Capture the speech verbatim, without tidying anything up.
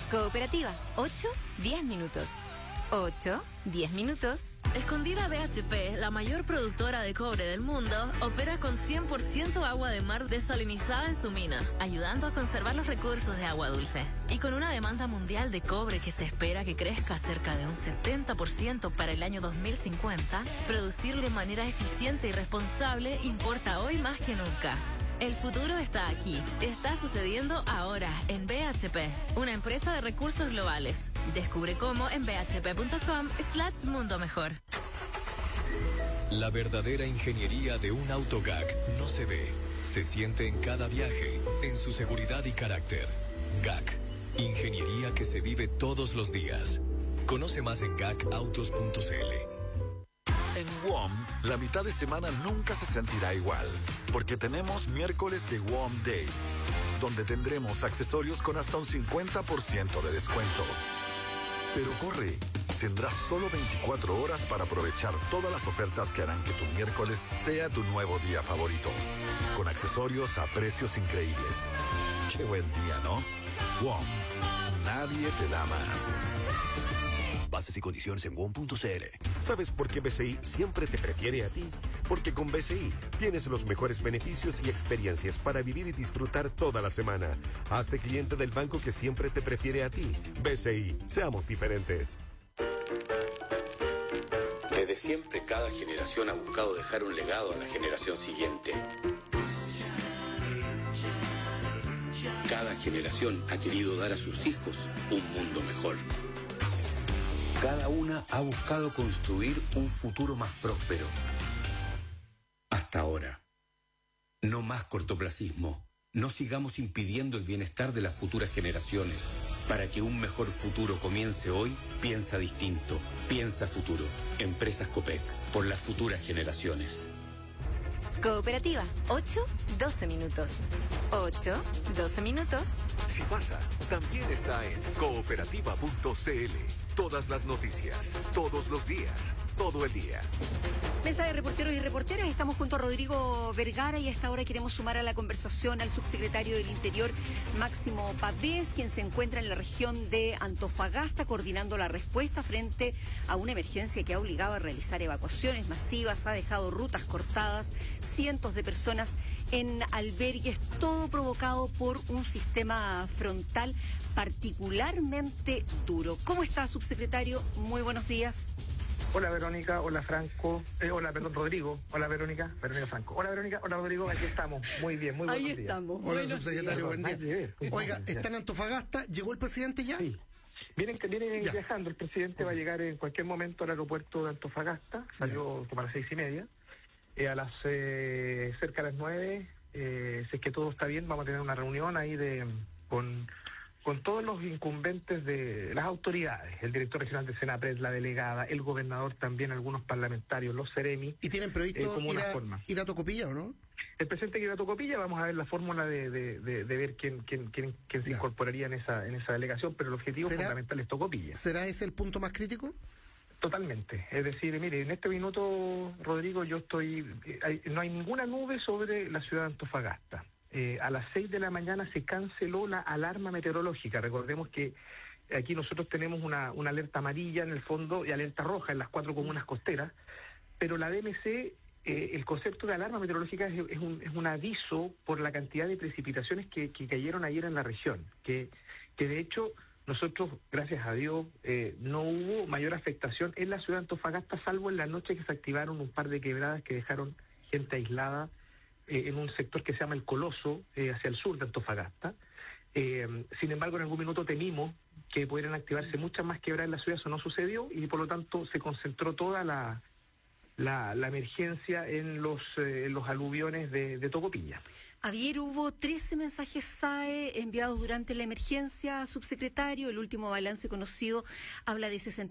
Cooperativa, ocho, diez minutos. ocho, diez minutos. Escondida B H P, la mayor productora de cobre del mundo, opera con cien por ciento agua de mar desalinizada en su mina, ayudando a conservar los recursos de agua dulce. Y con una demanda mundial de cobre que se espera que crezca cerca de un setenta por ciento para el año dos mil cincuenta, producir de manera eficiente y responsable importa hoy más que nunca. El futuro está aquí. Está sucediendo ahora en B H P, una empresa de recursos globales. Descubre cómo en bhp.com slash mundo mejor. La verdadera ingeniería de un auto G A C no se ve, se siente en cada viaje, en su seguridad y carácter. G A C, ingeniería que se vive todos los días. Conoce más en gacautos punto c l. En W O M, la mitad de semana nunca se sentirá igual, porque tenemos miércoles de W O M Day, donde tendremos accesorios con hasta un cincuenta por ciento de descuento. Pero corre, tendrás solo veinticuatro horas para aprovechar todas las ofertas que harán que tu miércoles sea tu nuevo día favorito, con accesorios a precios increíbles. Qué buen día, ¿no? W O M, nadie te da más. Bases y condiciones en W O M punto c l. ¿Sabes por qué B C I siempre te prefiere a ti? Porque con B C I tienes los mejores beneficios y experiencias para vivir y disfrutar toda la semana. Hazte cliente del banco que siempre te prefiere a ti. B C I, seamos diferentes. Desde siempre, cada generación ha buscado dejar un legado a la generación siguiente. Cada generación ha querido dar a sus hijos un mundo mejor. Cada una ha buscado construir un futuro más próspero. Hasta ahora. No más cortoplacismo. No sigamos impidiendo el bienestar de las futuras generaciones. Para que un mejor futuro comience hoy, piensa distinto. Piensa futuro. Empresas Copec. Por las futuras generaciones. Cooperativa, ocho, doce minutos. ocho, doce minutos. Si pasa, también está en cooperativa punto c l. Todas las noticias, todos los días, todo el día. Mesa de reporteros y reporteras, estamos junto a Rodrigo Vergara y a esta hora queremos sumar a la conversación al subsecretario del Interior, Máximo Pavés, quien se encuentra en la región de Antofagasta coordinando la respuesta frente a una emergencia que ha obligado a realizar evacuaciones masivas, ha dejado rutas cortadas, cientos de personas en albergues, todo provocado por un sistema frontal particularmente duro. ¿Cómo está, subsecretario? Muy buenos días. Hola Verónica, hola Franco, eh, hola, perdón, Rodrigo, hola Verónica, Verónica Franco. Hola Verónica, hola Rodrigo, aquí estamos, muy bien, muy buenos Ahí días. estamos. Hola subsecretario, buen día. Oiga, ¿está en Antofagasta? ¿Llegó el presidente ya? Sí. Vienen, vienen Ya. viajando, el presidente okay. va a llegar en cualquier momento al aeropuerto de Antofagasta, salió como a las seis y media, eh, a las eh, cerca de las nueve, eh, si es que todo está bien, vamos a tener una reunión ahí de con... con todos los incumbentes de las autoridades, el director regional de Senapred, la delegada, el gobernador también, algunos parlamentarios, los Seremi. ¿Y tienen previsto eh, como ir, una a, forma. ir a Tocopilla o no? El presidente que irá a Tocopilla, vamos a ver la fórmula de, de, de, de ver quién, quién, quién, quién se Ya. incorporaría en esa, en esa delegación, pero el objetivo ¿Será- fundamental es Tocopilla. ¿Será ese el punto más crítico? Totalmente. Es decir, mire, en este minuto, Rodrigo, yo estoy, eh, hay- no hay ninguna nube sobre la ciudad de Antofagasta. Eh, a las seis de la mañana se canceló la alarma meteorológica. Recordemos que aquí nosotros tenemos una, una alerta amarilla en el fondo y alerta roja en las cuatro comunas costeras, pero la D M C, eh, el concepto de alarma meteorológica es, es, un, es un aviso por la cantidad de precipitaciones que, que cayeron ayer en la región, que, que de hecho nosotros, gracias a Dios, eh, no hubo mayor afectación en la ciudad de Antofagasta, salvo en la noche que se activaron un par de quebradas que dejaron gente aislada en un sector que se llama El Coloso, eh, hacia el sur de Antofagasta. Eh, sin embargo, en algún minuto temimos que pudieran activarse muchas más quebradas en la ciudad, eso no sucedió y por lo tanto se concentró toda la la, la emergencia en los eh, en los aluviones de, de Tocopilla. Ayer hubo trece mensajes S A E enviados durante la emergencia, subsecretario. El último balance conocido habla de sesenta